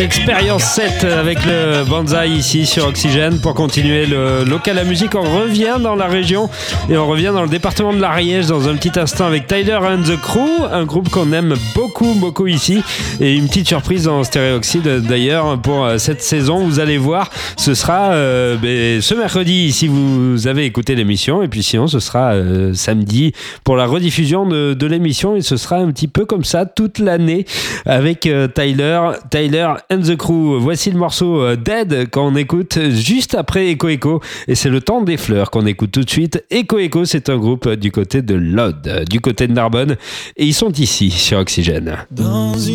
Expérience 7 avec le Banzai ici sur Oxygène pour continuer le local à musique. On revient dans la région et on revient dans le département de l'Ariège dans un petit instant avec Tyler and the Crew, un groupe qu'on aime beaucoup ici, et une petite surprise dans Stéréoxyde d'ailleurs pour cette saison. Vous allez voir, ce sera ce mercredi si vous avez écouté l'émission, et puis sinon ce sera samedi pour la rediffusion de l'émission, et ce sera un petit peu comme ça toute l'année avec Tyler and the Crew. Voici le morceau Dead qu'on écoute juste après Echo Echo, et c'est le temps des fleurs qu'on écoute tout de suite. Echo Echo, c'est un groupe du côté de l'Aude, du côté de Narbonne, et ils sont ici sur Oxygène.